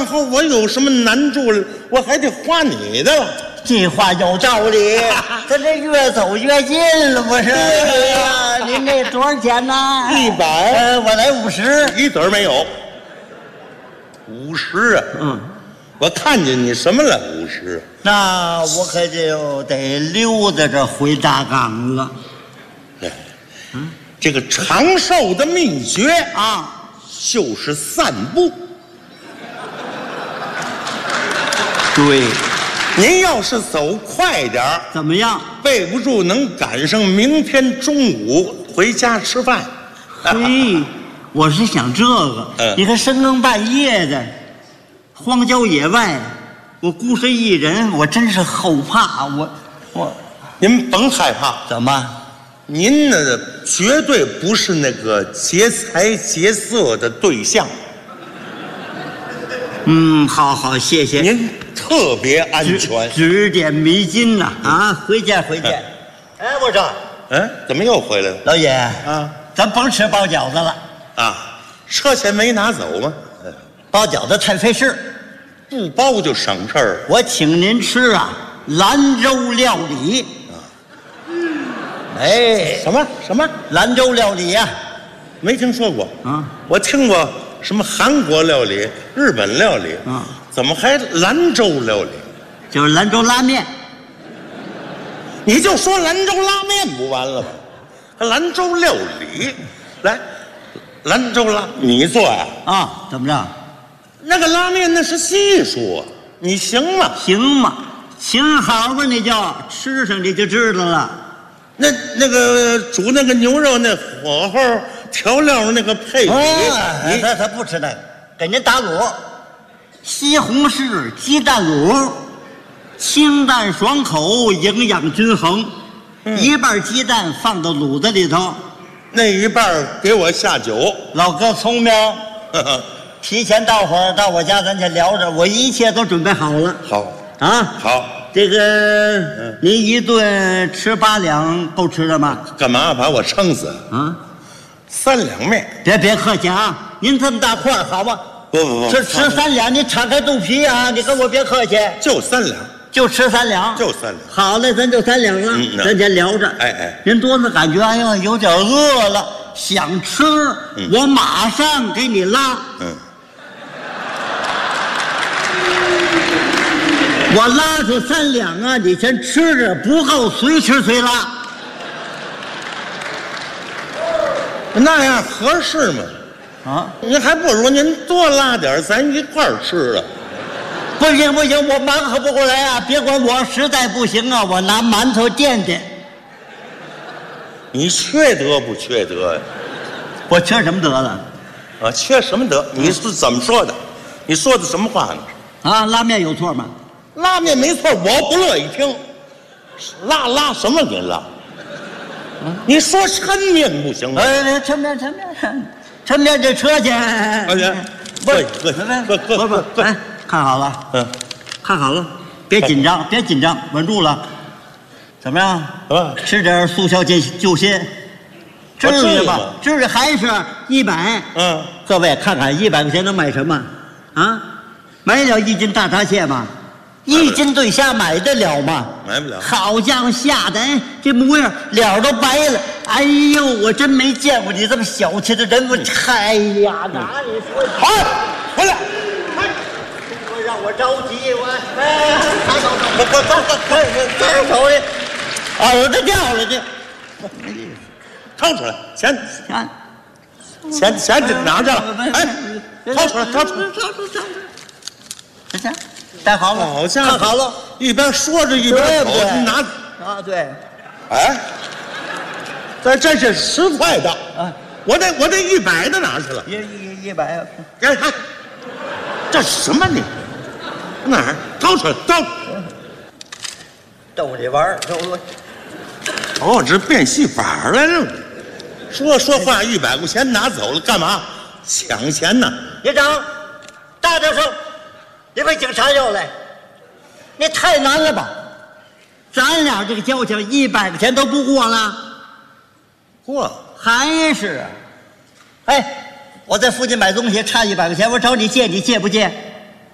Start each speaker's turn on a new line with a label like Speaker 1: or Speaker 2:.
Speaker 1: 完后我有什么难处了，我还得花你的了。
Speaker 2: 这话有道理，咱这越走越近了，不是？
Speaker 1: 对
Speaker 2: 呀，您这多少钱呢
Speaker 1: ？100，
Speaker 2: 我来50，
Speaker 1: 一子儿没有。50啊，我看见你什么了？50，
Speaker 2: 那我可就得溜达着回大岗了。
Speaker 1: 这个长寿的秘诀
Speaker 2: 啊，
Speaker 1: 就是散步。
Speaker 2: 对，
Speaker 1: 您要是走快点儿，
Speaker 2: 怎么样？
Speaker 1: 备不住能赶上明天中午回家吃饭。
Speaker 2: 嘿，我是想这个。你看深更半夜的，荒郊野外，我孤身一人，我真是后怕。
Speaker 1: 您甭害怕，
Speaker 2: 怎么？
Speaker 1: 您呢绝对不是那个劫财劫色的对象。
Speaker 2: 好，谢谢
Speaker 1: 您特别安全，
Speaker 2: 指点迷津呐！回见。哎，我说，
Speaker 1: 怎么又回来了？
Speaker 2: 老爷啊，咱甭吃包饺子了
Speaker 1: 啊，车钱没拿走吗？
Speaker 2: 包饺子太费事，
Speaker 1: 不包就省事儿。
Speaker 2: 我请您吃兰州料理。什么兰州料理呀？
Speaker 1: 没听说过我听过什么韩国料理、日本料理怎么还兰州料理？
Speaker 2: 就是兰州拉面。
Speaker 1: 你就说兰州拉面不完了吗？兰州料理，来，兰州拉你做呀？
Speaker 2: 怎么着？
Speaker 1: 那个拉面那是技术啊，你行吗？
Speaker 2: 行吗？行好吧，你就吃上你就知道了。
Speaker 1: 那个煮那个牛肉那火候调料那个配比，
Speaker 2: 他不吃那个，给您打卤，西红柿鸡蛋卤，清淡爽口，营养均衡，一半鸡蛋放到卤子里头，
Speaker 1: 那一半给我下酒。
Speaker 2: 老哥聪明，提前到会儿到我家咱就聊着，我一切都准备好了。
Speaker 1: 好好。
Speaker 2: 这个您一顿吃8两够吃的吗？
Speaker 1: 干嘛把我撑死？3两面。
Speaker 2: 别客气啊，您这么大块好吗？
Speaker 1: 不，
Speaker 2: 吃3两，你敞开肚皮啊！你跟我别客气，
Speaker 1: 就3两，
Speaker 2: 就吃3两，
Speaker 1: 就3两。
Speaker 2: 好嘞，咱就3两了，咱先聊着。您多次感觉有点饿了，想吃，我马上给你拉。我拉出3两你先吃着，不够随吃随拉。
Speaker 1: 那样合适吗？您还不如您多拉点，咱一块儿吃了。
Speaker 2: 不行，我忙活不过来别管我，实在不行我拿馒头垫垫。
Speaker 1: 你缺德不缺德呀？
Speaker 2: 我缺什么德了？
Speaker 1: 缺什么德？你是怎么说的？你说的什么话呢？
Speaker 2: 拉面有错吗？
Speaker 1: 拉面没错，我不乐意听。拉什么你拉？你说抻面不行吗？
Speaker 2: 抻面这车去。
Speaker 1: 不，
Speaker 2: 看好了，看好了，别紧张，稳住了。怎么样？吃点速效救心，至于吗？至于还是100。各位看看100块钱能买什么？买了1斤大闸蟹吗？1斤对虾买得了吗？
Speaker 1: 买不了。好
Speaker 2: 家伙，吓得这模样脸都白了。哎呦，我真没见过你这么小气的人。哎呀，哪里说？
Speaker 1: 好，回来。
Speaker 2: 让我着急，走的，耳朵掉了这。
Speaker 1: 掏出来，钱哪去了？掏出来。
Speaker 2: 行，带好了，
Speaker 1: 好家伙，
Speaker 2: 看好了，
Speaker 1: 一边说着一边走，拿
Speaker 2: 对，
Speaker 1: 这是10块的我这100的哪去了
Speaker 2: ？100，
Speaker 1: 这什么你？哪儿？掏出来，
Speaker 2: 逗你玩儿，
Speaker 1: 这变戏法来了。说话100块钱拿走了，干嘛？抢钱呢？
Speaker 2: 连长，大点声，你被警察要来，你太难了吧？咱俩这个交情100块钱都不过了，
Speaker 1: 过
Speaker 2: 还是我在附近买东西差100块钱，我找你借，你借不借？